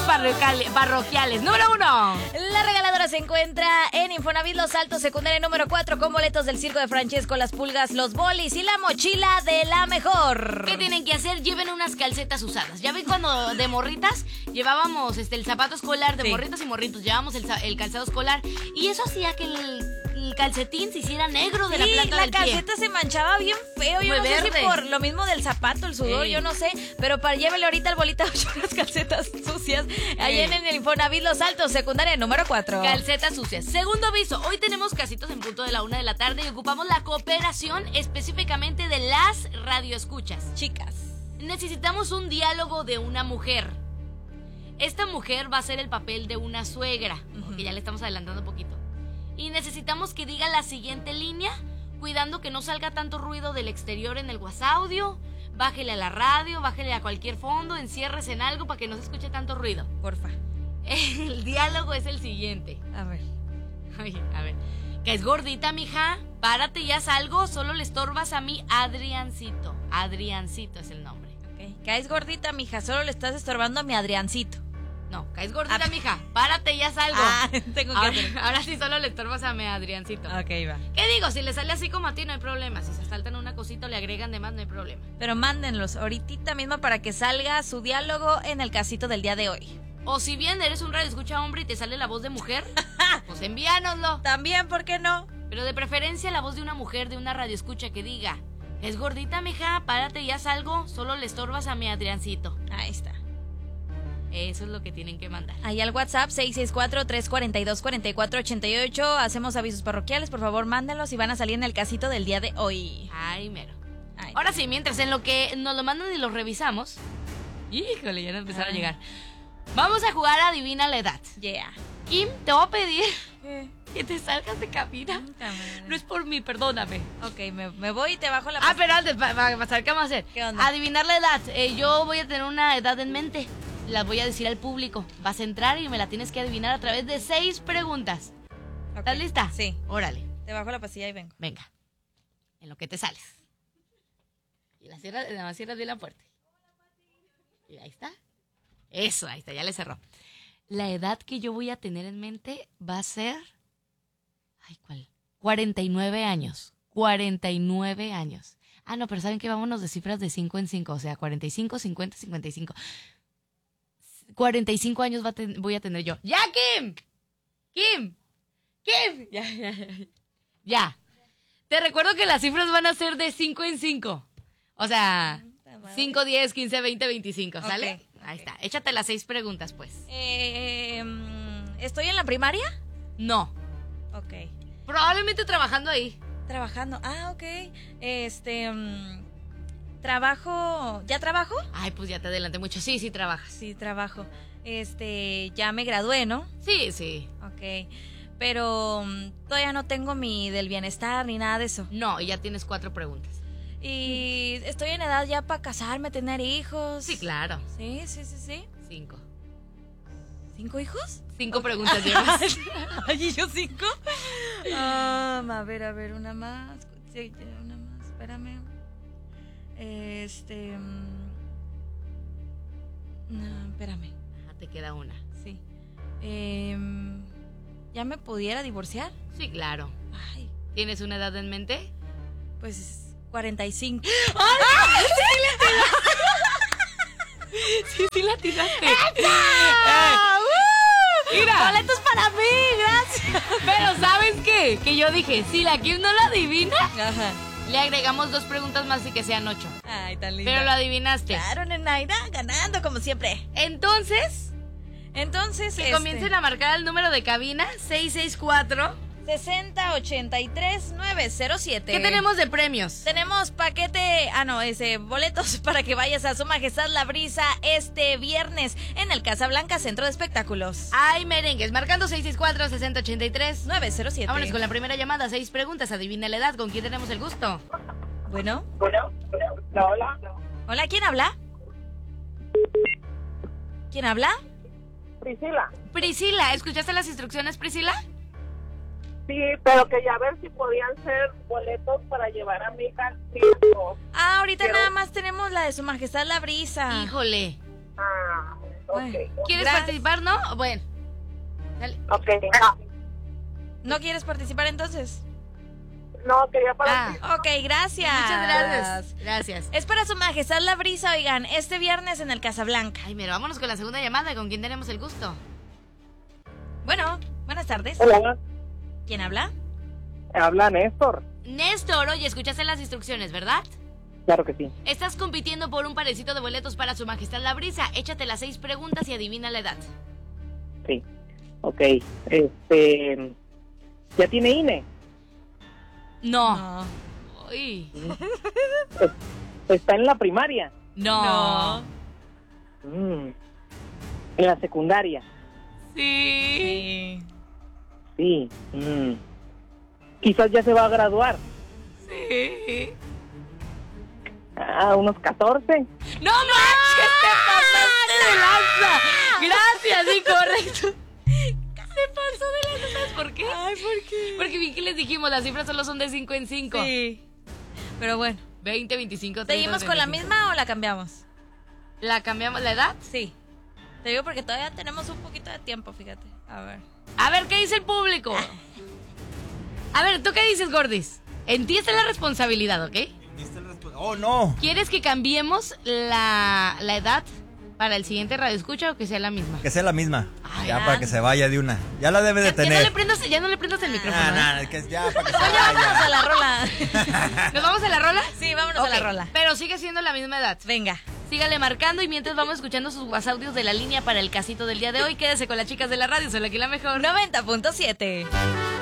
parroquiales. Número 1. La regaladora se encuentra en Infonavit Los Altos, secundaria número 4, con boletos del Circo de Francesco, las pulgas, los bolis y la mochila de la mejor. ¿Qué tienen que hacer? Lleven unas calcetas usadas. Ya ven cuando de morritas llevábamos el zapato escolar de morritas y morritos, llevábamos el calzado escolar y eso hacía que el calcetín se hiciera negro de la planta del pie. La calceta se manchaba bien feo. Yo no sé si por lo mismo del zapato, el sudor, yo no sé. Pero llévele ahorita al bolita las calcetas sucias. Allá en el Infonavit Los Altos, secundaria número 4. Calcetas sucias. Segundo aviso. Hoy tenemos casitos en punto de la 1 de la tarde y ocupamos la cooperación específicamente de las radioescuchas. Chicas, necesitamos un diálogo de una mujer. Esta mujer va a ser el papel de una suegra, que ya le estamos adelantando un poquito. Y necesitamos que diga la siguiente línea, cuidando que no salga tanto ruido del exterior en el WhatsAudio. Bájele a la radio, bájele a cualquier fondo, enciérrese en algo para que no se escuche tanto ruido. Porfa. El diálogo es el siguiente. A ver. Ay, a ver. Que es gordita, mija. Párate y haz algo, solo le estorbas a mi Adriancito. Adriancito es el nombre. Okay. Caes gordita, mija, solo le estás estorbando a mi Adriancito. No, caes gordita, mija. Párate y haz algo. Tengo que hacer. Ahora sí solo le estorbas a mi Adriancito. Ok, va. ¿Qué digo? Si le sale así como a ti, no hay problema. Si se saltan una cosita o le agregan de más, no hay problema. Pero mándenlos ahorita mismo para que salga su diálogo en el casito del día de hoy. O si bien eres un radioescucha hombre y te sale la voz de mujer, pues envíanoslo. También, ¿por qué no? Pero de preferencia la voz de una mujer, de una radioescucha que diga: es gordita, mija, párate y haz algo, solo le estorbas a mi Adriancito. Ahí está. Eso es lo que tienen que mandar. Ahí al WhatsApp 664-342-4488. Hacemos avisos parroquiales, por favor mándenlos y van a salir en el casito del día de hoy. Ay, mero. Ahora sí, mientras en lo que nos lo mandan y lo revisamos. Híjole, ya no empezaron a llegar. Vamos a jugar a Adivina la Edad. Yeah. Kim, te voy a pedir que te salgas de cabina. No es por mí, perdóname. Ok, me voy y te bajo la pero antes, para saber qué vamos a hacer. ¿Qué onda? Adivinar la edad. Yo voy a tener una edad en mente. La voy a decir al público. Vas a entrar y me la tienes que adivinar a través de 6 preguntas. Okay. ¿Estás lista? Sí. Órale. Te bajo la pastilla y vengo. Venga. En lo que te sales. Y la cierras bien la puerta. Y ahí está. Eso, ahí está, ya le cerró. La edad que yo voy a tener en mente va a ser... Ay, ¿cuál? 49 años. 49 años. Ah, no, pero ¿saben qué? Vámonos de cifras de 5 en 5. O sea, 45, 50, 55. 45 años voy a tener yo. ¡Ya, Kim! ¡Kim! Ya. Te recuerdo que las cifras van a ser de 5 en 5. O sea, 5, 10, 15, 20, 25, ¿sale? Okay. Ahí está. Échate las 6 preguntas, pues. ¿Estoy en la primaria? No. Ok. Probablemente trabajando ahí. Trabajando. Ah, ok. ¿Trabajo? ¿Ya trabajo? Ay, pues ya te adelanté mucho. Sí, trabajas. Sí, trabajo. Ya me gradué, ¿no? Sí. Ok. Pero todavía no tengo mi del bienestar ni nada de eso. No, y ya tienes 4 preguntas. Y estoy en edad ya para casarme, tener hijos. Sí, claro. Sí. 5. ¿5 hijos? 5 preguntas llevas. Ay, ¿y yo 5? A ver, una más. Sí, una más, espérame. No, espérame. Te queda una. Sí. ¿Ya me pudiera divorciar? Sí, claro. Ay. ¿Tienes una edad en mente? Pues 45. ¡Ay! Sí la tiraste. Mira. Boletos para mí, gracias. Pero ¿sabes qué? Que yo dije, si la Kim no la adivina, ajá, le agregamos 2 preguntas más y que sean 8. Ay, tan linda. Pero lo adivinaste. Claro, Nenaida, ganando como siempre. Entonces, que comiencen a marcar el número de cabina 664-6083-907. ¿Qué tenemos de premios? Tenemos boletos para que vayas a Su Majestad La Brisa este viernes en el Casablanca Centro de Espectáculos. Hay merengues, marcando 664-6083-907. Vámonos con la primera llamada, 6 preguntas, adivina la edad. ¿Con quién tenemos el gusto? Bueno. Hola. Hola, ¿quién habla? ¿Quién habla? Priscila, ¿escuchaste las instrucciones, Priscila? Sí, pero quería ver si podían ser boletos para llevar a mi hija. Ahorita nada más tenemos la de Su Majestad La Brisa. Híjole. Ok. ¿Quieres participar, no? Bueno. Dale. Ok. ¿No quieres participar entonces? No, quería participar. Ok, gracias. Muchas gracias. Gracias. Es para su majestad la brisa, oigan, este viernes en el Casablanca. Ay, mira, vámonos con la segunda llamada. ¿Con quién tenemos el gusto? Bueno, buenas tardes. Hola, ¿Quién habla? habla Néstor. Néstor, oye, escuchaste las instrucciones, ¿verdad? Claro que sí. Estás compitiendo por un parecito de boletos para su majestad la brisa. Échate las 6 preguntas y adivina la edad. Sí. Ok. ¿Ya tiene INE? No. Uy. ¿Está en la primaria? No. ¿En la secundaria? Sí. Sí. Quizás ya se va a graduar. Sí. Unos 14. ¡No manches! ¡Te pasaste de lanza! Gracias, sí, correcto. Se pasó de lanza, ¿sabes por qué? Ay, ¿por qué? Porque vi que les dijimos, las cifras solo son de 5 en 5. Sí. Pero bueno. 20, 25, 30. ¿Seguimos con la 35. misma o la cambiamos? ¿La cambiamos la edad? Sí. Te digo porque todavía tenemos un poquito de tiempo, fíjate. A ver. A ver, ¿qué dice el público? A ver, ¿tú qué dices, Gordis? En ti está la responsabilidad, ¿ok? ¡Oh, no! ¿Quieres que cambiemos la edad para el siguiente radio escucha o que sea la misma? Que sea la misma. Ay, Ya para que se vaya de una. Ya la debe de Ya no tener. le prendas el micrófono. No, ¿eh? es que ya para que se Oye, vámonos a vaya. la rola. ¿Nos vamos a la rola? Sí, vámonos a la Ok, rola. Pero sigue siendo la misma edad. Venga. Sígale marcando y mientras vamos escuchando sus audios de la línea para el casito del día de hoy, quédese con las chicas de la radio, soy aquí la mejor. 90.7.